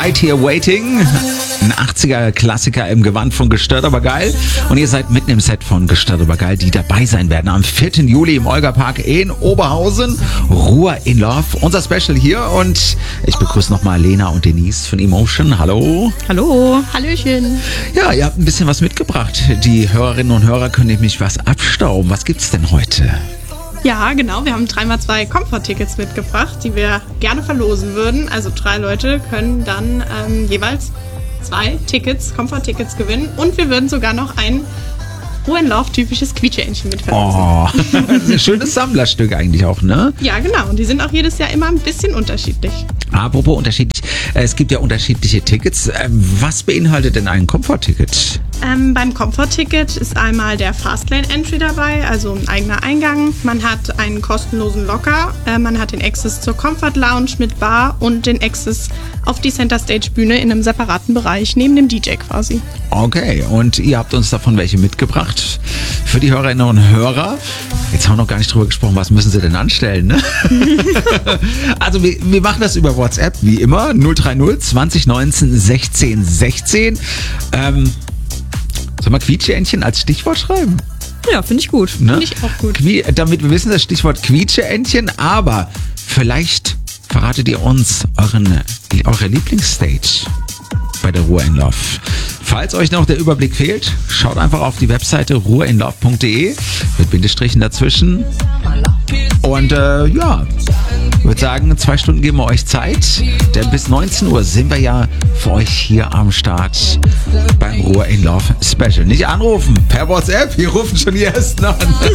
Right Here Waiting. Ein 80er-Klassiker im Gewand von Gestört aber geil. Und ihr seid mitten im Set von Gestört aber geil, die dabei sein werden am 4. Juli im Olga-Park in Oberhausen. Ruhr in Love, unser Special hier. Und ich begrüße nochmal Lena und Denise von Emotion. Hallo. Hallo. Hallöchen. Ja, ihr habt ein bisschen was mitgebracht. Die Hörerinnen und Hörer können nämlich was abstauben. Was gibt's denn heute? Ja, genau. Wir haben 3x2 Comfort-Tickets mitgebracht, die wir gerne verlosen würden. Also 3 Leute können dann jeweils 2 Tickets, Comfort-Tickets gewinnen. Und wir würden sogar noch ein Ruhr in Love typisches Quietscheentchen mit verlosen. Oh, ein schönes Sammlerstück eigentlich auch, ne? Ja, genau. Und die sind auch jedes Jahr immer ein bisschen unterschiedlich. Apropos unterschiedlich, es gibt ja unterschiedliche Tickets. Was beinhaltet denn ein Comfort-Ticket? Beim Comfort-Ticket ist einmal der Fastlane-Entry dabei, also ein eigener Eingang. Man hat einen kostenlosen Locker, man hat den Access zur Comfort Lounge mit Bar und den Access auf die Center Stage Bühne in einem separaten Bereich, neben dem DJ quasi. Okay, und ihr habt uns davon welche mitgebracht für die Hörerinnen und Hörer. Jetzt haben wir noch gar nicht drüber gesprochen, was müssen sie denn anstellen, ne? Also wir machen das über WhatsApp, wie immer, 030 2019 16 16. Soll man Quietscheentchen als Stichwort schreiben? Ja, finde ich gut. Ne? Finde ich auch gut. Damit wir wissen, das Stichwort Quietscheentchen, aber vielleicht verratet ihr uns eure Lieblingsstage bei der Ruhr in Love. Falls euch noch der Überblick fehlt, schaut einfach auf die Webseite ruhrinlove.de mit Bindestrichen dazwischen. Und ja, ich würde sagen, 2 Stunden geben wir euch Zeit, denn bis 19 Uhr sind wir ja für euch hier am Start beim Ruhr in Love Special. Nicht anrufen per WhatsApp, wir rufen schon die Ersten an.